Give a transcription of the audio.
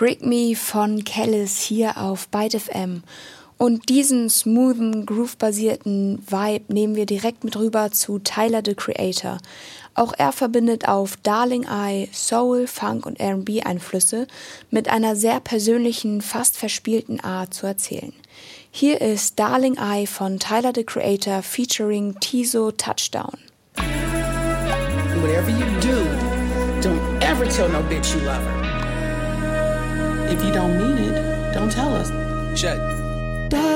Trick Me von Kelis hier auf Byte FM. Und diesen smoothen, groove-basierten Vibe nehmen wir direkt mit rüber zu Tyler, the Creator. Auch er verbindet auf Darling I Soul, Funk und R&B-Einflüsse mit einer sehr persönlichen, fast verspielten Art zu erzählen. Hier ist Darling I von Tyler, the Creator featuring Tizo Touchdown. Whatever you do, don't ever tell no bitch you love her. If you don't mean it, don't tell us. Check.